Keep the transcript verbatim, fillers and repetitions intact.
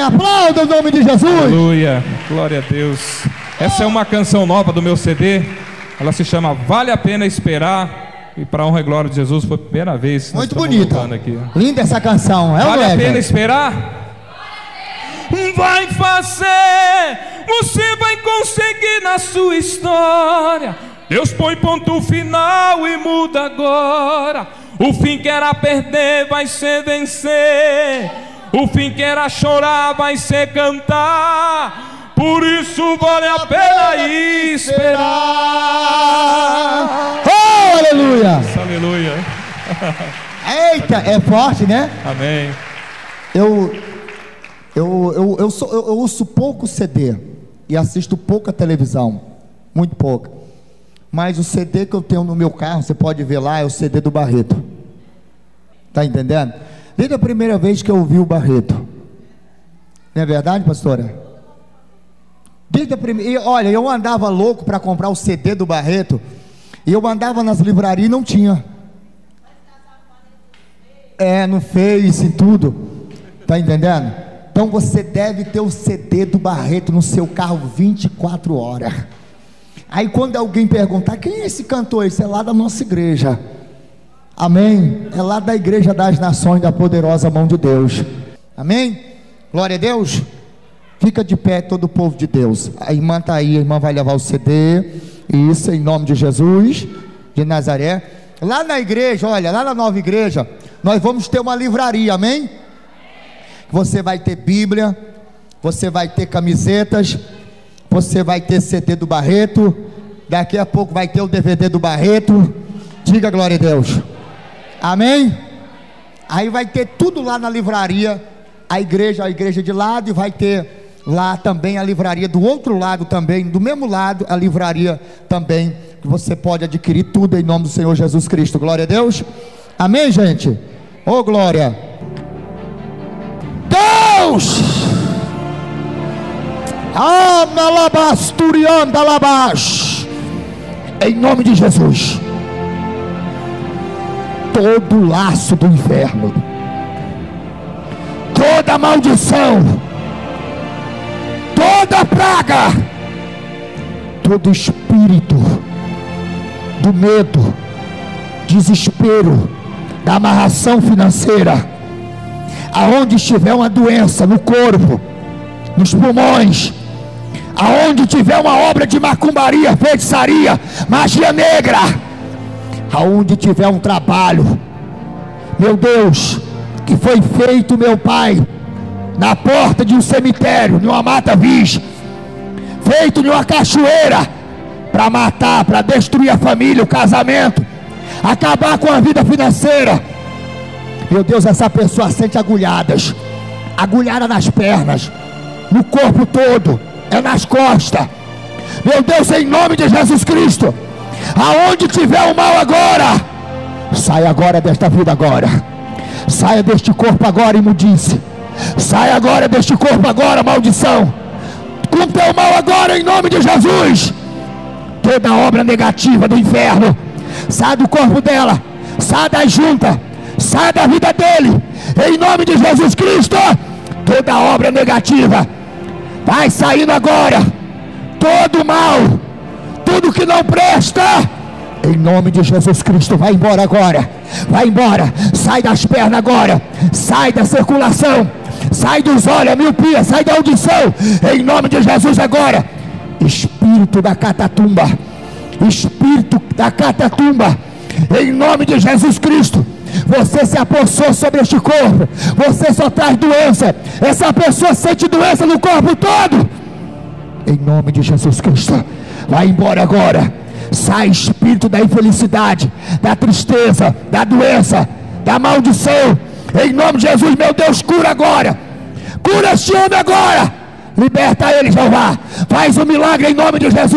Aplauda o nome de Jesus. Aleluia, glória a Deus. Essa é uma canção nova do meu C D. Ela se chama Vale a Pena Esperar. E para honra e glória de Jesus, foi a primeira vez. Muito bonita, aqui. Linda essa canção, é Vale a pena esperar? Vai fazer, você vai conseguir na sua história. Deus põe ponto final e muda agora. O fim que era perder vai ser vencer. O fim que era chorar vai ser cantar. Por isso vale a pena esperar. Oh, aleluia. Aleluia. Eita, é forte, né? Amém. Eu, eu, eu, eu, sou, eu, eu ouço pouco C D e assisto pouca televisão, muito pouca. Mas o C D que eu tenho no meu carro, você pode ver lá, é o C D do Barreto. Tá entendendo? Desde a primeira vez que eu ouvi o Barreto. Não é verdade, pastora? Desde a primeira, olha, eu andava louco para comprar o C D do Barreto. E eu andava nas livrarias e não tinha. É, no Face e tudo. Tá entendendo? Então você deve ter o C D do Barreto no seu carro vinte e quatro horas. Aí quando alguém perguntar, quem é esse cantor? Isso é lá da nossa igreja. Amém? É lá da Igreja das Nações, da poderosa mão de Deus. Amém? Glória a Deus. Fica de pé todo o povo de Deus. A irmã está aí, a irmã vai levar o C D. Isso, em nome de Jesus de Nazaré. Lá na igreja, olha, lá na nova igreja, nós vamos ter uma livraria, amém? Você vai ter Bíblia, você vai ter camisetas, você vai ter C D do Barreto, daqui a pouco vai ter o D V D do Barreto. Diga glória a Deus. Amém? Aí vai ter tudo lá na livraria. A igreja, a igreja de lado, e vai ter lá também a livraria do outro lado também, do mesmo lado, a livraria também, que você pode adquirir tudo em nome do Senhor Jesus Cristo. Glória a Deus. Amém, gente? Oh, glória. Deus! Em nome de Jesus, todo laço do inferno, toda maldição, toda praga, todo espírito do medo, desespero, da amarração financeira, aonde estiver uma doença no corpo, nos pulmões, aonde tiver uma obra de macumbaria, feitiçaria, magia negra, aonde tiver um trabalho, meu Deus, que foi feito, meu Pai, na porta de um cemitério, numa mata virgem, feito em uma cachoeira, para matar, para destruir a família, o casamento, acabar com a vida financeira, meu Deus, essa pessoa sente agulhadas, agulhada nas pernas, no corpo todo, é nas costas, meu Deus, em nome de Jesus Cristo, aonde tiver o mal agora, saia agora desta vida agora, saia deste corpo agora, imundice, saia agora deste corpo agora, maldição, com teu mal agora, em nome de Jesus, toda obra negativa do inferno, sai do corpo dela, sai da junta, sai da vida dele, em nome de Jesus Cristo, toda obra negativa, vai saindo agora, todo mal, tudo que não presta, em nome de Jesus Cristo, vai embora agora, vai embora, sai das pernas agora, sai da circulação, sai dos olhos, a miopia, sai da audição, em nome de Jesus agora, espírito da catatumba, espírito da catatumba, em nome de Jesus Cristo, você se apossou sobre este corpo, você só traz doença, essa pessoa sente doença no corpo todo, em nome de Jesus Cristo, vai embora agora, sai espírito da infelicidade, da tristeza, da doença, da maldição, em nome de Jesus, meu Deus, cura agora, cura este homem agora, liberta ele, Jeová, faz um milagre em nome de Jesus.